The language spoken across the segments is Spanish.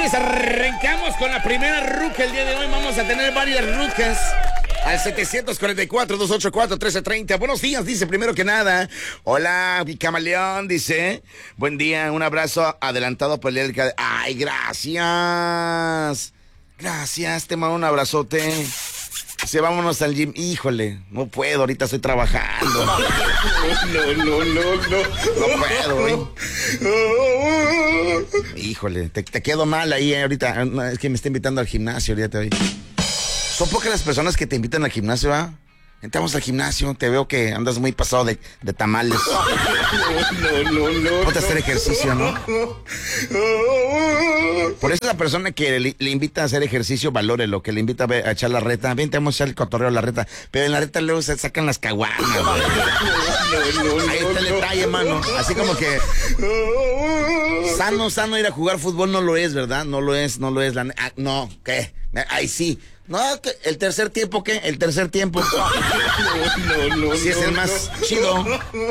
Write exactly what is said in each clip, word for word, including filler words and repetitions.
señores, arrancamos con la primera ruca el día de hoy. Vamos a tener varias rucas. Al setecientos cuarenta y cuatro, doscientos ochenta y cuatro, trece treinta. Buenos días, dice primero que nada. Hola, mi camaleón, dice. Buen día, un abrazo adelantado por el día. Ay, gracias. Gracias, te mando un abrazote. Dice, vámonos al gym. Híjole, no puedo, ahorita estoy trabajando. No, no, no, no. No puedo, ¿eh? Híjole, te, te quedo mal ahí, eh, ahorita. Es que me está invitando al gimnasio ahorita hoy. Son pocas las personas que te invitan al gimnasio, ¿ah? ¿eh? Entramos al gimnasio, te veo que andas muy pasado de, de tamales. No, no, no. Ponte a hacer ejercicio, ¿no? Por eso la persona que le, le invita a hacer ejercicio, valore lo que le invita a, ver, a echar la reta. Vente, vamos a echar el cotorreo a la reta. Pero en la reta luego se sacan las caguanas. No, no, no, ahí está el detalle, mano. Así como que sano, sano ir a jugar fútbol no lo es, ¿verdad? No lo es, no lo es. La, ah, no, ¿qué? Ahí sí. No, el tercer tiempo, ¿qué? El tercer tiempo. No, no, no. Sí, es el más chido.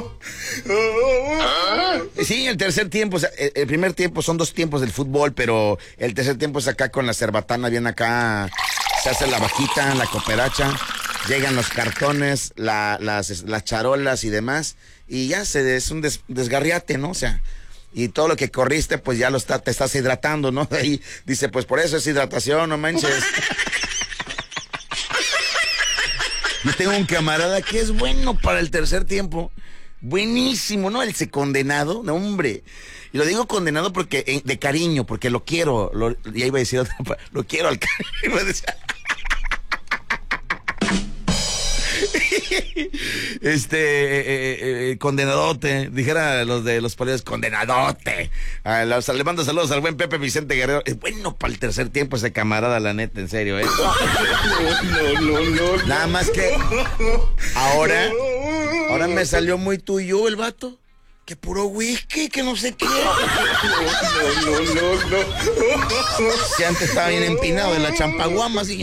Sí, el tercer tiempo, o sea, el, el primer tiempo son dos tiempos del fútbol, pero el tercer tiempo es acá con la cerbatana, bien acá, se hace la vaquita, la cooperacha, llegan los cartones, la, las, las charolas y demás, y ya se es un des, desgarriate, ¿no? O sea, y todo lo que corriste, pues ya lo está, te estás hidratando, ¿no? Ahí dice, pues por eso es hidratación, no manches. Yo tengo un camarada que es bueno para el tercer tiempo. Buenísimo, ¿no? El se condenado, no, hombre. Y lo digo condenado porque eh, de cariño, porque lo quiero. Lo, ya iba a decir otra, lo quiero al cariño. Este, eh, eh, eh, condenadote, dijera los de los policías, condenadote. A los, le mando saludos al buen Pepe Vicente Guerrero. Es bueno para el tercer tiempo ese camarada, la neta, en serio, ¿eh? No, no, no. Nada más que ahora, ahora me salió muy tuyo el vato. Que puro whisky, que no sé qué. No, no, no, no. Si antes estaba bien empinado de la champaguama, así.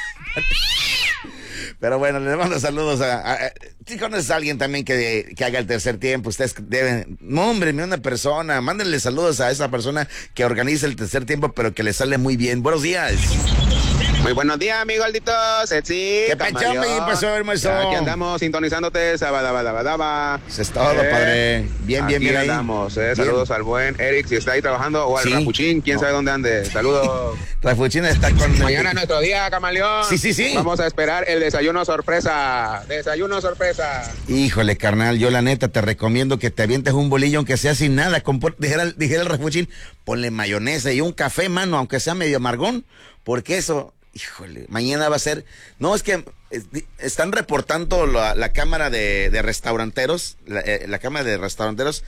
Pero bueno, les mando saludos a... a, a si conoces a alguien también que, que haga el tercer tiempo, ustedes deben... No, hombre, ni una persona. Mándenle saludos a esa persona que organiza el tercer tiempo, pero que le sale muy bien. Buenos días. Muy buenos días, mi gordito. Sexy. ¿Qué pasó, mi pasó, hermoso? Aquí andamos sintonizándote. Sabadabadabadaba. Eso es todo, eh, padre. Bien, bien, bien. Aquí andamos. Eh. Saludos al buen Eric, si está ahí trabajando, o al sí. Rafuchín, quién no. sabe dónde ande. Saludos. Rafuchín está con... Mañana es nuestro día, camaleón. Sí, sí, sí. Vamos a esperar el desayuno sorpresa. Desayuno sorpresa. Híjole, carnal, yo la neta te recomiendo que te avientes un bolillo, aunque sea sin nada. Con, dijera, dijera el Rafuchín, ponle mayonesa y un café, mano, aunque sea medio amargón, porque eso... Híjole, mañana va a ser... No, es que es, están reportando la, la cámara de, de restauranteros, la, eh, la cámara de restauranteros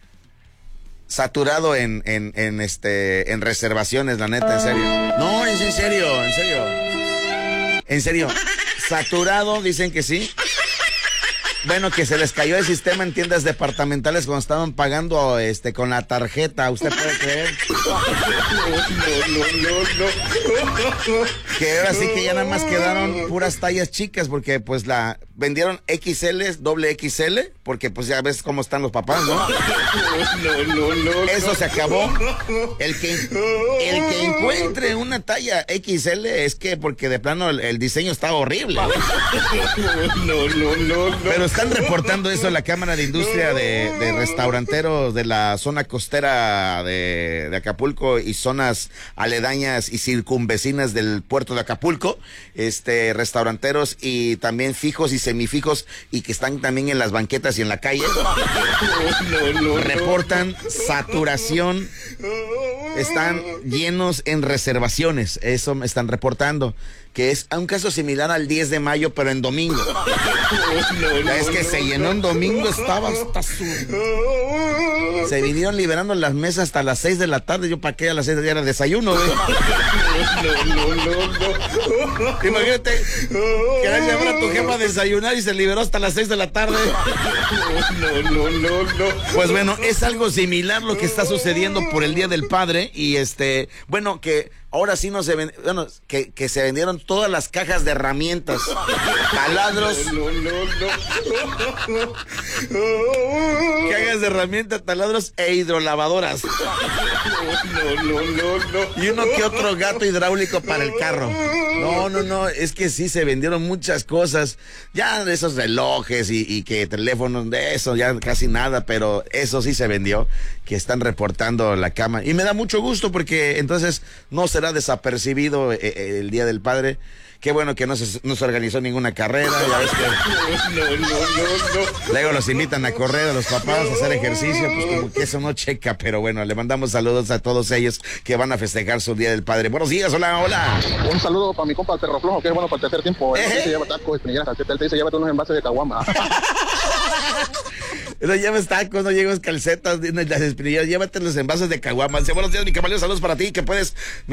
saturado en, en, en, este, en reservaciones, la neta, en serio. No, es en serio, en serio. En serio, saturado, dicen que sí. Bueno, que se les cayó el sistema en tiendas departamentales cuando estaban pagando este con la tarjeta, ¿usted puede creer? No, no, no, no. Que ahora sí que ya nada más quedaron puras tallas chicas, porque pues la vendieron X L, doble X L, porque pues ya ves cómo están los papás, ¿no? No, no, no. Eso se acabó. El que, el que encuentre una talla X L es que porque de plano el, el diseño estaba horrible. No, no, no, no. Pero están reportando eso en la Cámara de Industria de, de Restauranteros de la zona costera de, de Acapulco y zonas aledañas y circunvecinas del puerto de Acapulco, este, restauranteros y también fijos y semifijos y que están también en las banquetas y en la calle. No, no, no. Reportan saturación, están llenos en reservaciones, eso me están reportando. Que es un caso similar al diez de mayo, pero en domingo. No, no, es que no, se llenó en domingo, estaba hasta su... Se vinieron liberando las mesas hasta las seis de la tarde. Yo para qué a las seis de la tarde era desayuno, güey. No, no, no, no. Imagínate, querías llevar a tu jefa a desayunar y se liberó hasta las seis de la tarde. No, no, no, no. Pues bueno, es algo similar lo que está sucediendo por el Día del Padre. Y este, bueno, que ahora sí no se ven, bueno, que, que se vendieron todas las cajas de herramientas, taladros, No, no, no, no. cajas de herramientas, taladros e hidrolavadoras. No, no, no, no. Y uno que otro gato hidráulico para el carro. No, no, no, es que sí se vendieron muchas cosas. Ya de esos relojes y, y que teléfonos, de eso ya casi nada, pero eso sí se vendió, que están reportando la cama. Y me da mucho gusto porque entonces no será desapercibido eh, el Día del Padre. Qué bueno que no se, no se organizó ninguna carrera, ya ves que No, no, no, no. luego los invitan a correr a los papás, a hacer ejercicio, pues como que eso no checa, pero bueno, le mandamos saludos a todos ellos que van a festejar su Día del Padre. Buenos días, hola, hola. Un saludo para mi compa el Perro Flojo, que es bueno para el tercer tiempo. Él se lleva tacos, espinilleras, calcetas. Él te dice, llévate unos envases de caguama. No lleves tacos, no lleves calcetas, las espinillas, llévate los envases de caguamas. Buenos días, mi camarero, saludos para ti, que puedes